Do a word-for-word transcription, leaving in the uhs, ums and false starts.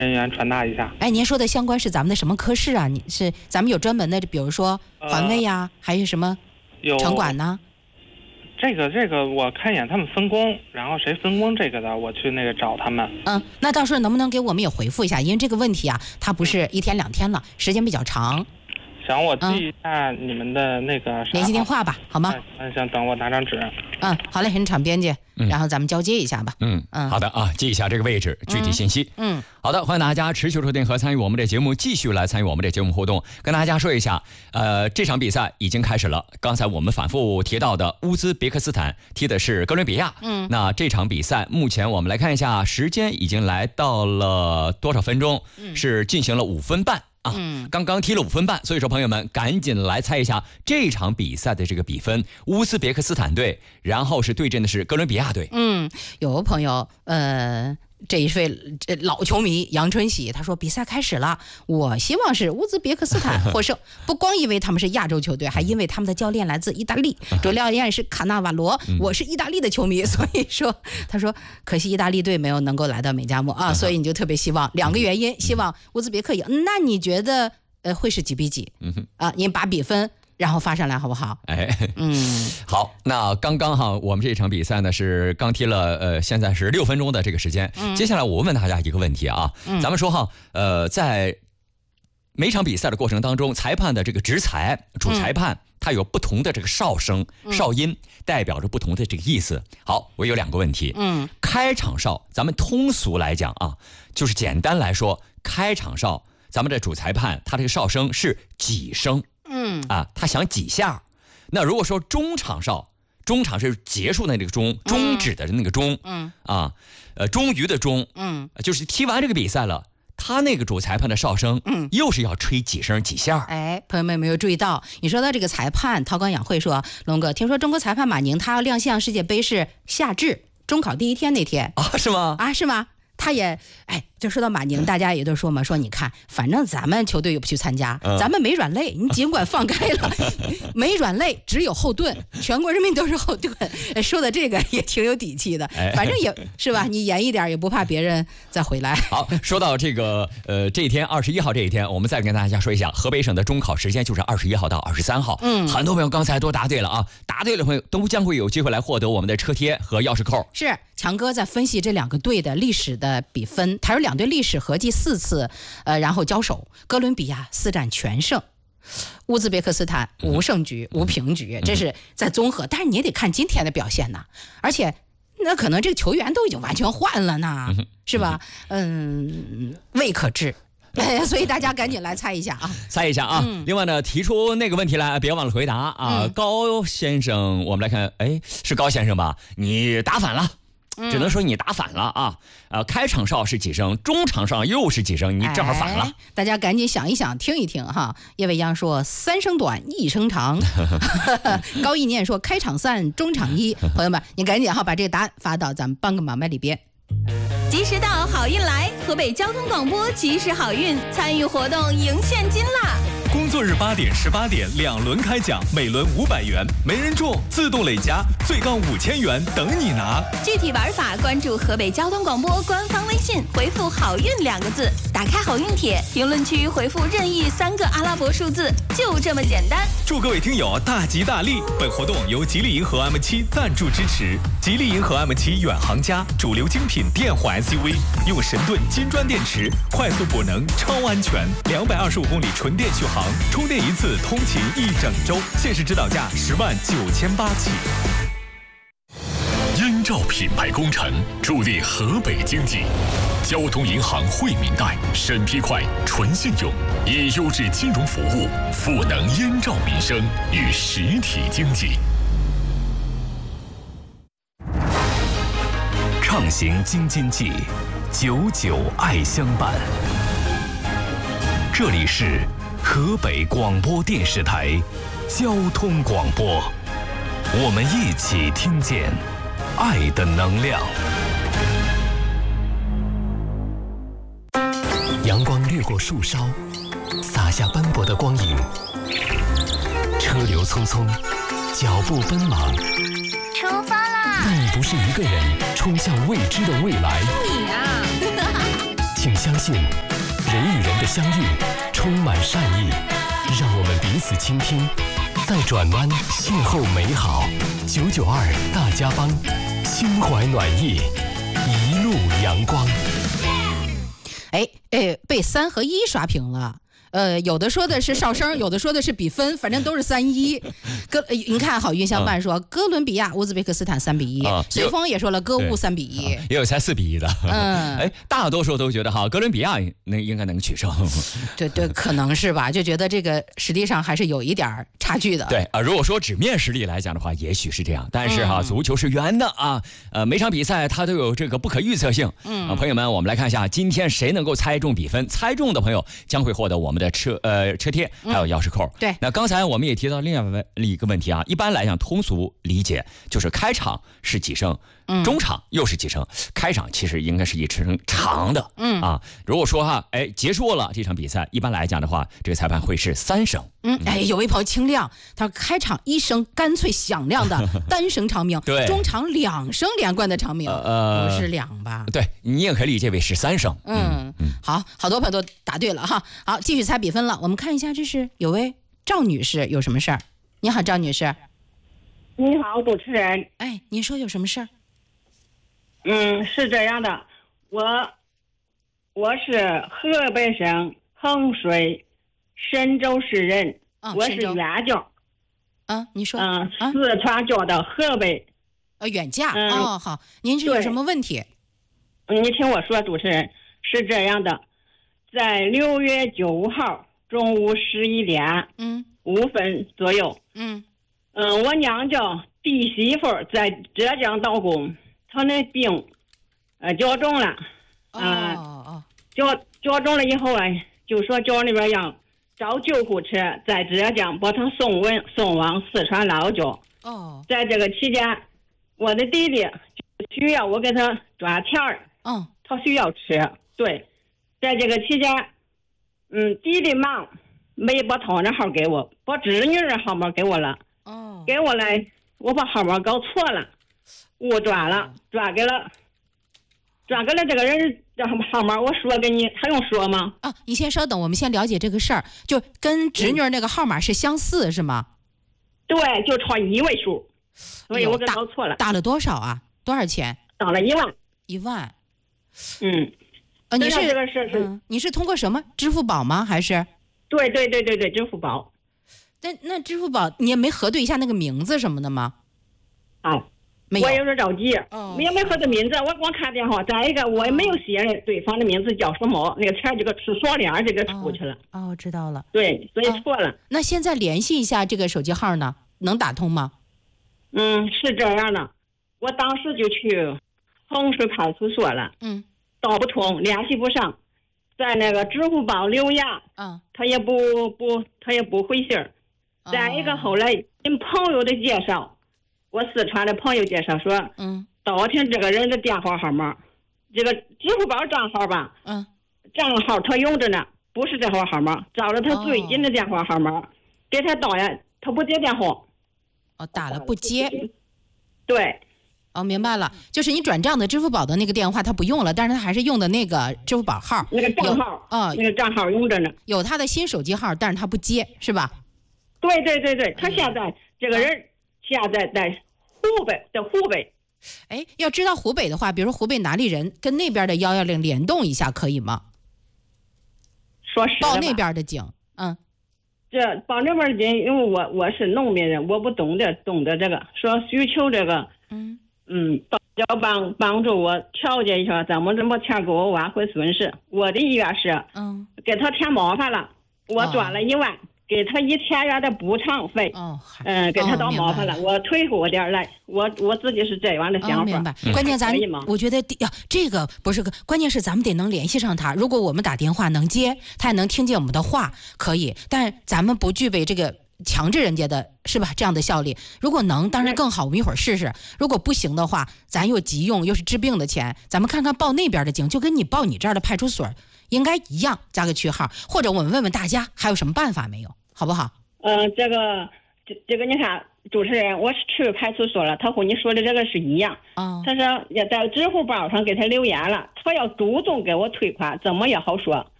人员传达一下。 哎，您说的相关是咱们的什么科室啊？你是咱们有专门的，比如说环卫呀、啊呃，还有什么城管呢？ 这个这个我看一眼他们分工，然后谁分工这个的，我去那个找他们。 嗯，那到时候能不能给我们也回复一下？因为这个问题啊，它不是一天两天了，时间比较长。 行，我记一下你们的那个啥、 嗯、联系电话吧，好吗？ 嗯，行，等我拿张纸。 嗯，好嘞，人场编辑，然后咱们交接一下吧。 嗯嗯，好的啊，记一下这个位置，具体信息。 嗯，嗯好的，欢迎大家持续收听和参与我们的节目，继续来参与我们的节目互动。跟大家说一下，呃，这场比赛已经开始了。刚才我们反复提到的乌兹别克斯坦踢的是哥伦比亚。 嗯， 那这场比赛目前我们来看一下，时间已经来到了多少分钟？嗯、是进行了五分半。啊， 嗯， 刚刚踢了五分半，所以说朋友们赶紧来猜一下这场比赛的这个比分。乌兹别克斯坦队，然后是对阵的是哥伦比亚队。 嗯，有个朋友，呃。这一位老球迷杨春喜他说比赛开始了，我希望是乌兹别克斯坦获胜，不光因为他们是亚洲球队，还因为他们的教练来自意大利，主教练是卡纳瓦罗，我是意大利的球迷，所以说他说可惜意大利队没有能够来到美加墨啊，所以你就特别希望两个原因，希望乌兹别克赢。那你觉得呃会是几比几？啊，你把比分然后发上来好不好？ 哎， 嗯， 好，那刚刚哈，我们这场比赛呢是刚踢了，呃，现在是六分钟的这个时间。嗯，接下来我问大家一个问题啊，嗯、咱们说哈，呃，在每场比赛的过程当中，裁判的这个执裁、主裁判，嗯、他有不同的这个哨声、哨音，代表着不同的这个意思。好，我有两个问题。 嗯， 开场哨，咱们通俗来讲啊，就是简单来说，开场哨，咱们的主裁判他这个哨声是几声？ 嗯啊，他响几下？那如果说中场哨，中场是结束的那个终，终止的那个终， 嗯啊，呃，终于的终， 嗯， 就是踢完这个比赛了，他那个主裁判的哨声，嗯，又是要吹几声几下？ 哎，朋友们有没有注意到？你说到这个裁判，韬光养晦说，龙哥，听说中国裁判马宁他要亮相世界杯是夏至中考第一天那天啊？是吗？ 啊，是吗？他也哎，就说到马宁，大家也都说嘛，说你看，反正咱们球队又不去参加，嗯、咱们没软肋，你尽管放开了，没软肋，只有后盾，全国人民都是后盾。说的这个也挺有底气的，反正也是吧，你严一点也不怕别人再回来。 好，说到这个呃这一天二十一号这一天，我们再跟大家说一下，河北省的中考时间就是二十一号到二十三号。 嗯， 很多朋友刚才都答对了啊，答对了朋友都将会有机会来获得我们的车贴和钥匙扣。 是强哥在分析这两个队的历史的比分，他说两队历史合计四次，呃，然后交手，哥伦比亚四战全胜，乌兹别克斯坦无胜局、无平局，这是在综合，但是你也得看今天的表现呐，而且那可能这个球员都已经完全换了呢，是吧？嗯，未可知。所以大家赶紧来猜一下啊！ 猜一下啊！嗯、另外呢，提出那个问题来，别忘了回答啊！嗯、高先生，我们来看，哎，是高先生吧？你答反了。只能说你打反了啊！呃，开场哨是几声，中场哨又是几声，你正好反了。 哎、大家赶紧想一想，听一听哈。叶未央说三声短，一声长。高一念说开场散，中场一。朋友们，你赶紧哈把这个答案发到咱们帮个忙麦里边。 及时到，好运来！河北交通广播及时好运，参与活动赢现金啦！ 工作日八点、十八点两轮开奖，每轮五百元，没人中自动累加，最高五千元等你拿。 具体玩法关注河北交通广播官方微信，回复“好运”两个字，打开好运帖，评论区回复任意三个阿拉伯数字，就这么简单。 祝各位听友大吉大利！本活动由吉利银河 M 七赞助支持。吉利银河 M 七远航家，主流精品电混 S U V， 用神盾金砖电池，快速补能，超安全，两百二十五公里纯电续航。充电一次通勤一整周，限时指导价十万九千八起。 燕赵品牌工程助力河北经济，交通银行惠民贷，审批快，纯信用，以优质金融服务赋能燕赵民生与实体经济。畅行京津冀，久久爱相伴。这里是河北广播电视台交通广播，我们一起听见爱的能量。阳光掠过树梢，洒下斑驳的光影。车流匆匆，脚步奔忙。 出发啦！ 但你不是一个人冲向未知的未来。 你啊！ 请相信，人与人的相遇充满善意，让我们彼此倾听，再转弯，邂逅美好。九九二大家帮，心怀暖意，一路阳光。 哎哎，被三和一刷屏了。呃，有的说的是哨声，有的说的是比分，反正都是三一。哥，你看好运相伴说、嗯、哥伦比亚乌兹别克斯坦三比一、啊，随风也说了哥乌三比一、 啊，也有才四比一的。嗯，哎，大多数都觉得哈，哥伦比亚那应该能取胜。 对对，可能是吧，就觉得这个实际上还是有一点差距的。 对啊，如果说纸面实力来讲的话，也许是这样，但是哈、嗯，足球是圆的啊，呃，每场比赛它都有这个不可预测性。嗯啊，朋友们，我们来看一下今天谁能够猜中比分，猜中的朋友将会获得我们的车呃。车贴还有钥匙扣、嗯。对，那刚才我们也提到另外一个问题啊，一般来讲通俗理解就是开场是几声，嗯、中场又是几声。开场其实应该是一声长的，嗯啊，如果说哈，哎，结束了这场比赛，一般来讲的话，这个裁判会是三声。 嗯，哎，有位朋友清亮，他说开场一声干脆响亮的单声长鸣，对，中场两声连贯的长鸣，呃，不是两吧？ 对，你也可以理解为是三声。 嗯嗯，好，好多朋友都答对了哈。好，继续猜比分了。我们看一下，这是有位赵女士有什么事儿？你好，赵女士。 你好，主持人。 哎，您说有什么事儿？ 嗯，是这样的，我我是河北省衡水神州市人，哦、我是远嫁。 啊，你说。 嗯、呃，四川嫁到河北。 呃，远嫁。嗯、哦，好，您是有什么问题？ 你听我说，主持人是这样的，在六月九号中午十一点嗯五分左右，嗯嗯，我娘家弟媳妇在浙江刀工，她那病呃较重了，啊、呃、哦较较重了以后啊，就说家里边让找救护车在浙江把她送往送往四川老家。哦，在这个期间，我的弟弟需要我给他转钱儿，嗯，他需要吃，对，在这个期间，嗯，弟弟忙没把他那号给我，把侄女的号码给我了，哦，给我来，我把号码搞错了，误转了，转给了，转给了这个人的号码，我说给你，还用说吗？ 啊，你先稍等，我们先了解这个事儿，就跟侄女那个号码是相似、嗯、是吗？ 对，就差一位数，所以我给搞错了。 打了多少啊？多少钱？ 打了一万。 一万。 嗯。 呃，你是这个事是、 嗯、你是通过什么？支付宝吗？还是？ 对对对对对，支付宝。 那那支付宝你也没核对一下那个名字什么的吗？ 啊， 没有。 我有点着急，哦、也没核对名字，我光看电话。再一个，我也没有写对方的名字叫什么，那个钱这个是锁链这个出去了。 哦，我、哦、知道了。 对，所以错了、哦。 那现在联系一下这个手机号呢？能打通吗？ 嗯，是这样的，我当时就去衡水派出所了，嗯，打不通，联系不上，在那个支付宝留言，嗯，他也不不他也不回信儿。哦、再一个，后来因朋友的介绍，我四川的朋友介绍说，嗯，打听这个人的电话号码，这个支付宝账号吧，嗯，账号他用着呢，不是电话号码，找了他最近的电话号码，哦、给他打呀，他不接电话。 哦，打了不接， 对， 哦，明白了，就是你转账的支付宝的那个电话他不用了，但是他还是用的那个支付宝号， 那个账号，哦，那个账号用着呢， 有他的新手机号，但是他不接，是吧？ 对对对对，他现在、嗯、这个人现在在湖北，在湖北。 哎，要知道湖北的话，比如说湖北哪里人，跟那边的幺幺零联动一下，可以吗？ 说实话， 报那边的警，嗯。 这帮这边人，因为我我是农民人，我不懂得懂得这个，说需求这个，嗯嗯，要帮帮助我调节一下，怎么这么钱给我挽回损失？我的意愿是，嗯，给他添麻烦了，我转了一万，哦、给他一千元的补偿费，哦，嗯、呃，给他倒麻烦了，哦、我退过点来，我我自己是这样的想法。哦、 明白。关键咱我觉得呀，这个不是个，关键是咱们得能联系上他。如果我们打电话能接，他也能听见我们的话，可以。但咱们不具备这个强制人家的，是吧？这样的效力，如果能，当然更好。我们一会儿试试。如果不行的话，咱又急用，又是治病的钱，咱们看看报那边的警，就跟你报你这儿的派出所应该一样，加个区号，或者我们问问大家还有什么办法没有？好不好？ 嗯、呃，这个这这个你看， 主持人，我去派出所了，他和你说的这个是一样。 啊、 他说也在支付宝上给他留言了，他要主动给我退款，怎么也好说。